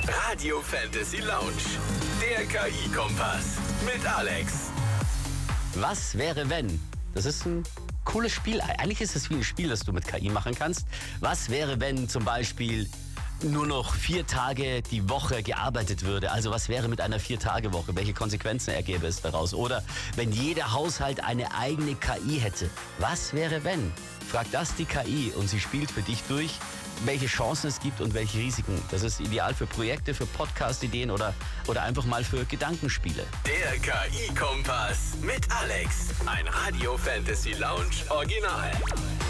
Radio Fantasy Lounge, der KI-Kompass mit Alex. Was wäre, wenn? Das ist ein cooles Spiel. Eigentlich ist es wie ein Spiel, das du mit KI machen kannst. Was wäre, wenn zum Beispiel nur noch 4 Tage die Woche gearbeitet würde? Also was wäre mit einer 4-Tage-Woche? Welche Konsequenzen ergäbe es daraus? Oder wenn jeder Haushalt eine eigene KI hätte? Was wäre, wenn? Frag das die KI und sie spielt für dich durch, welche Chancen es gibt und welche Risiken. Das ist ideal für Projekte, für Podcast-Ideen oder einfach mal für Gedankenspiele. Der KI-Kompass mit Alex. Ein Radio Fantasy Lounge Original.